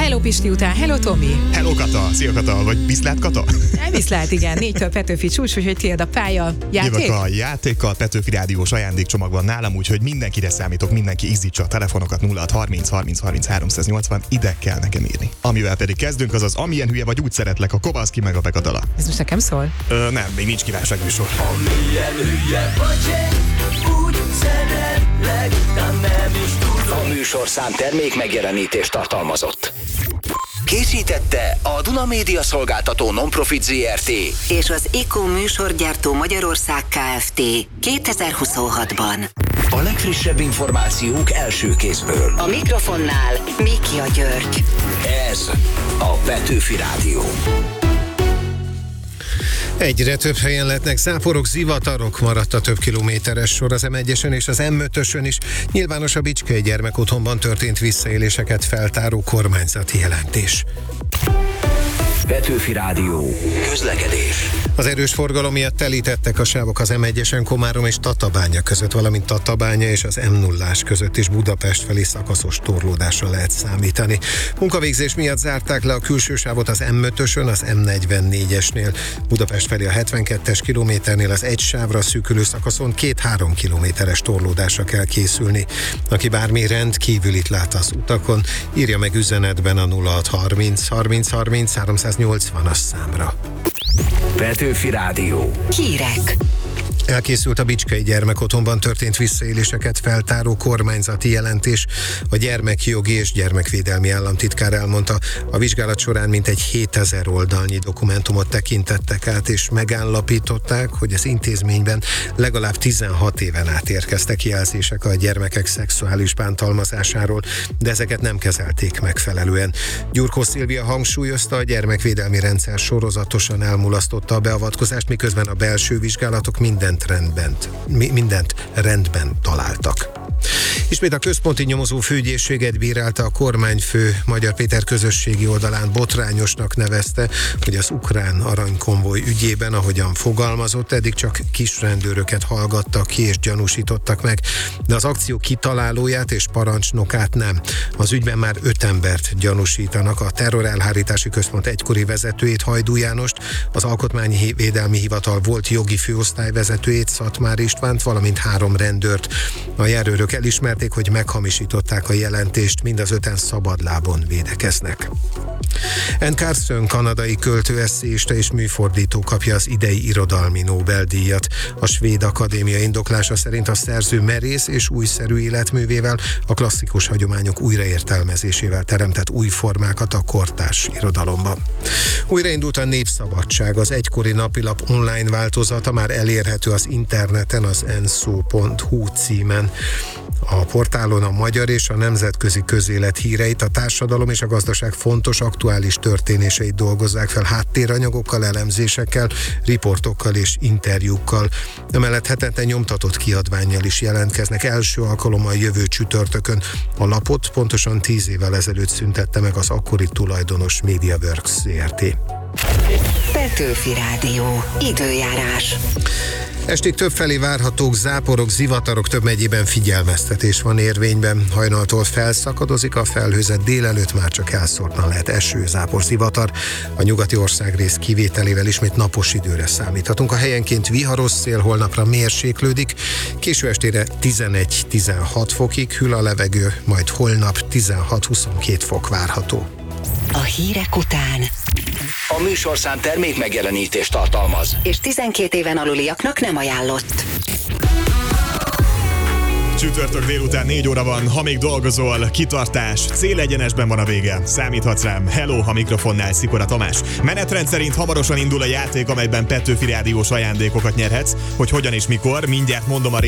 Hello Pisti után, hello Tomi. Hello Kata, szia Kata, vagy viszlát Kata? Viszlát, igen, 4-től Petőfi csúcs, úgyhogy tiéd a pálya. Játék? Jövök a játékkal, Petőfi rádiós ajándékcsomag van nálam, úgyhogy mindenkire számítok, mindenki izzítsa a telefonokat 0630 30 30 380, ide kell nekem írni. Amivel pedig kezdünk, az az Amilyen hülye vagy úgy szeretlek, a Kovalszki meg a Beka dala. Ez most nekem szól? Nem, még nincs kívánságműsor. Amilyen hülye vagy, úgy szeretlek, de nem is tudom. A műsorszám termék megjelenítést tartalmazott. Készítette a Duna Média Szolgáltató Non-Profit Zrt. és az ECO műsorgyártó Magyarország Kft. 2026-ban. A legfrissebb információk első kézből. A mikrofonnál Mikja György. Ez a Petőfi Rádió. Egyre több helyen lehetnek záporok, zivatarok, maradt a több kilométeres sor az M1-esen és az M5-ösön is. Nyilvános a Bicskei gyermekotthonban történt visszaéléseket feltáró kormányzati jelentés. Petőfi Rádió. Közlekedés. Az erős forgalom miatt telítettek a sávok az M1-esen Komárom és Tatabánya között, valamint Tatabánya és az M0-ás között is Budapest felé szakaszos torlódásra lehet számítani. Munkavégzés miatt zárták le a külső sávot az M5-ösön, az M44-esnél. Budapest felé a 72-es kilométernél az egy sávra szűkülő szakaszon 2-3 kilométeres torlódásra kell készülni. Aki bármi rendkívülit lát az utakon, írja meg üzenetben a 0630 30 30 380-as számra. Petőfi Rádió. Hírek. Elkészült a Bicskei gyermekotthonban történt visszaéléseket feltáró kormányzati jelentés. A gyermekjogi és gyermekvédelmi államtitkár elmondta, a vizsgálat során mintegy 7000 oldalnyi dokumentumot tekintettek át, és megállapították, hogy az intézményben legalább 16 éven át érkeztek jelzések a gyermekek szexuális bántalmazásáról, de ezeket nem kezelték megfelelően. Gyurkó Szilvia hangsúlyozta, a gyermekvédelmi rendszer sorozatosan elmulasztotta a beavatkozást, miközben a belső vizsgálatok mindent rendben találtak. Ismét a központi nyomozó főügyészséget bírálta a kormányfő. Magyar Péter közösségi oldalán botrányosnak nevezte, hogy az ukrán aranykonvoj ügyében, ahogyan fogalmazott, eddig csak kis rendőröket hallgattak ki és gyanúsítottak meg, de az akció kitalálóját és parancsnokát nem. Az ügyben már 5 embert gyanúsítanak, a terrorelhárítási központ egykori vezetőjét, Hajdú Jánost, az Alkotmányi Védelmi Hivatal volt jogi főosztályvezetőjét, Szatmár Istvánt, valamint 3 rendőrt. A járőrök elismerték, hogy meghamisították a jelentést, mind az 5-en szabadlábon védekeznek. Anne Carson kanadai költő, esszéista és műfordító kapja az idei irodalmi Nobel-díjat. A Svéd Akadémia indoklása szerint a szerző merész és újszerű életművével, a klasszikus hagyományok újraértelmezésével teremtett új formákat a kortárs irodalomban. Újraindult a Népszabadság, az egykori napilap online változata már elérhető az interneten, az enszó.hu címen. A portálon a magyar és a nemzetközi közélet híreit, a társadalom és a gazdaság fontos aktuális történéseit dolgozzák fel háttéranyagokkal, elemzésekkel, riportokkal és interjúkkal. Emellett hetente nyomtatott kiadvánnyal is jelentkeznek. Első alkalommal jövő csütörtökön. A lapot pontosan 10 évvel ezelőtt szüntette meg az akkori tulajdonos MediaWorks Zrt. Petőfi Rádió. Időjárás. Estig többfelé várhatók záporok, zivatarok, több megyében figyelmeztetés van érvényben. Hajnaltól felszakadozik a felhőzet, délelőtt már csak elszórtan lehet eső, zápor, zivatar. A nyugati országrész kivételével ismét napos időre számíthatunk. A helyenként viharos szél, holnapra mérséklődik, késő estére 11-16 fokig hűl a levegő, majd holnap 16-22 fok várható. A hírek után. A műsorszám termék megjelenítést tartalmaz. És 12 éven aluliaknak nem ajánlott. Csütörtök délután 4 óra van, ha még dolgozol, kitartás, célegyenesben van a vége. Számíthatsz rám. Hello, a mikrofonnál Szikora Tamás. Menetrend szerint hamarosan indul a játék, amelyben Petőfi rádiós ajándékokat nyerhetsz. Hogy hogyan és mikor, mindjárt mondom a